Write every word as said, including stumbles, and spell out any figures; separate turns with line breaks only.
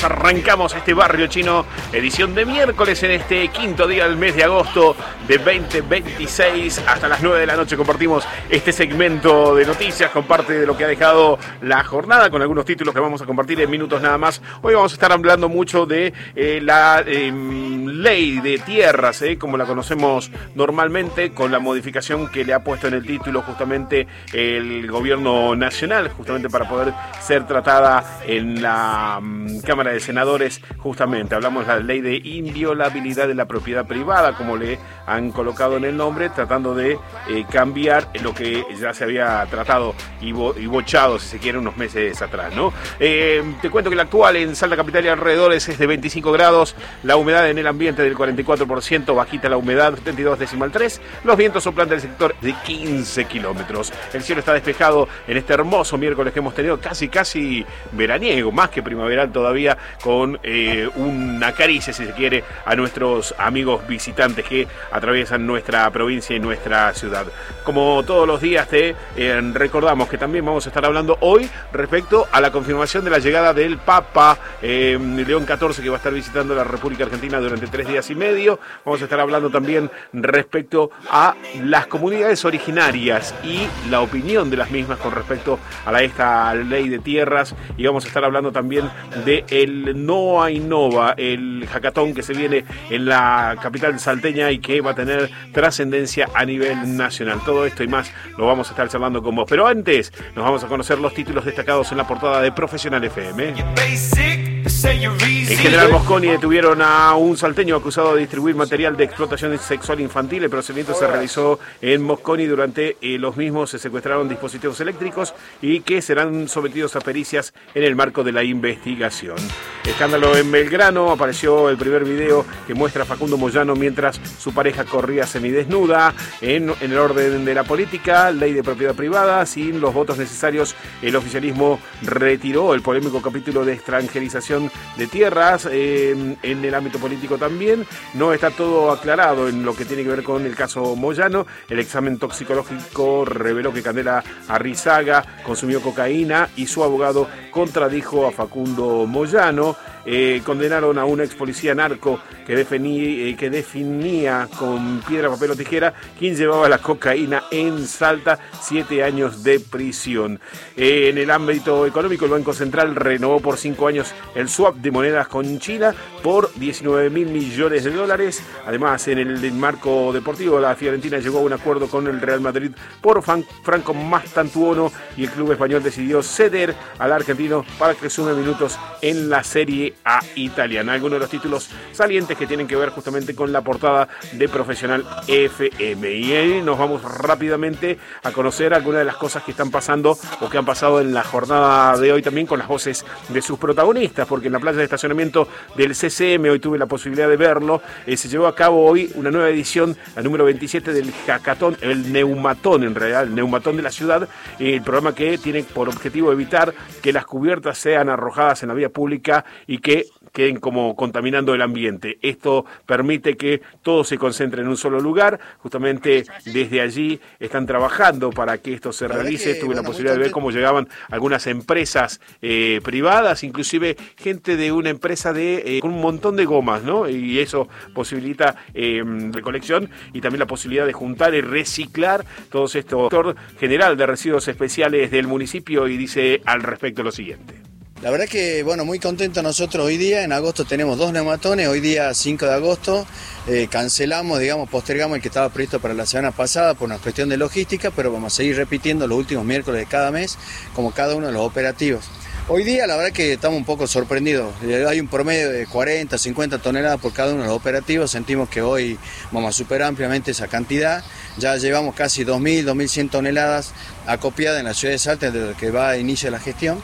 nosotros arrancamos este Barrio Chino, edición de miércoles en este quinto día del mes de agosto de veinte veintiséis. Hasta las nueve de la noche compartimos este segmento de noticias con parte de lo que ha dejado la jornada, con algunos títulos que vamos a compartir en minutos nada más. Hoy vamos a estar hablando mucho de eh, la eh, ley de tierras, eh, como la conocemos normalmente, con la modificación que le ha puesto en el título justamente el gobierno nacional, justamente para poder ser tratada en la um, Cámara de Senadores. Justamente hablamos de la ley de inviolabilidad de la propiedad privada, como le han colocado en el nombre, tratando de eh, cambiar lo que ya se había tratado y, bo y bochado, si se quiere, unos meses atrás, ¿no? Eh, te cuento que la actual en Salta Capital y alrededores es de veinticinco grados, la humedad en el ambiente del cuarenta y cuatro por ciento, bajita la humedad, setenta y dos decimal tres, los vientos soplan del sector de quince kilómetros. El cielo está despejado en este hermoso miércoles que hemos tenido, casi casi veraniego, más que primaveral todavía, con eh, una caricia, si se quiere, a nuestros amigos visitantes que atraviesan nuestra provincia y nuestra ciudad. Como todos los días te eh, recordamos que también vamos a estar hablando hoy respecto a la confirmación de la llegada del Papa eh, León catorce, que va a estar visitando la República Argentina durante tres días y medio. Vamos a estar hablando también respecto a las comunidades originarias y la opinión de las mismas con respecto a la, esta ley de tierras, y vamos a estar hablando también de el Noa Innova, el hackathon que se viene en la capital salteña y que va a tener trascendencia a nivel nacional. Todo esto y más lo vamos a estar charlando con vos, pero antes nos vamos a conocer los títulos destacados en la portada de Profesional F M. En General Mosconi detuvieron a un salteño acusado de distribuir material de explotación sexual infantil. El procedimiento se realizó en Mosconi. Durante eh, los mismos se secuestraron dispositivos eléctricos y que serán sometidos a pericias en el marco de la investigación. Escándalo en Belgrano. Apareció el primer video que muestra a Facundo Moyano mientras su pareja corría semidesnuda. En, en el orden de la política, ley de propiedad privada. Sin los votos necesarios, el oficialismo retiró el polémico capítulo de extranjerización de tierras. Eh, en el ámbito político también no está todo aclarado en lo que tiene que ver con el caso Moyano. El examen toxicológico reveló que Candela Arrizaga consumió cocaína y su abogado contradijo a Facundo Moyano. Eh, condenaron a un ex policía narco que, definí, eh, que definía con piedra, papel o tijera quién llevaba la cocaína en Salta. Siete años de prisión. Eh, en el ámbito económico, el Banco Central renovó por cinco años el swap de monedas con China por diecinueve mil millones de dólares. Además, en el marco deportivo, la Fiorentina llegó a un acuerdo con el Real Madrid por Franco Mastantuono y el club español decidió ceder al argentino para que sume minutos en la Serie A italiana. Algunos de los títulos salientes que tienen que ver justamente con la portada de Profesional F M. Y ahí nos vamos rápidamente a conocer algunas de las cosas que están pasando o que han pasado en la jornada de hoy, también con las voces de sus protagonistas, porque en la playa de estacionamiento del C C M, hoy tuve la posibilidad de verlo, eh, se llevó a cabo hoy una nueva edición, la número veintisiete del hackathon, el Neumatón, en realidad, el Neumatón de la ciudad, eh, el programa que tiene por objetivo evitar que las cubiertas sean arrojadas en la vía pública y que queden como contaminando el ambiente. Esto permite que todo se concentre en un solo lugar. Justamente desde allí están trabajando para que esto se realice. Que, Tuve bueno, la posibilidad de ver cómo llegaban algunas empresas eh, privadas, inclusive gente de una empresa de eh, con un montón de gomas, ¿no? Y eso posibilita eh, recolección y también la posibilidad de juntar y reciclar todos estos. Director general de residuos especiales del municipio, y dice al respecto lo siguiente.
La verdad que, bueno, muy contento nosotros hoy día. En agosto tenemos dos neumatones, hoy día cinco de agosto. Eh, cancelamos, digamos, postergamos el que estaba previsto para la semana pasada por una cuestión de logística, pero vamos a seguir repitiendo los últimos miércoles de cada mes, como cada uno de los operativos. Hoy día la verdad que estamos un poco sorprendidos. Hay un promedio de cuarenta, cincuenta toneladas por cada uno de los operativos. Sentimos que hoy vamos a superar ampliamente esa cantidad. Ya llevamos casi dos mil, dos mil cien toneladas acopiadas en la ciudad de Salta desde que va a inicio de la gestión.